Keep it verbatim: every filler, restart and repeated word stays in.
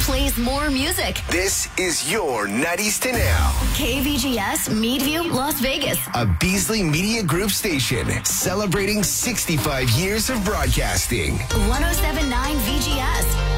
plays more music. This is your nineties to now. K V G S, Meadview, Las Vegas. A Beasley Media Group station celebrating sixty-five years of broadcasting. one oh seven point nine V G S.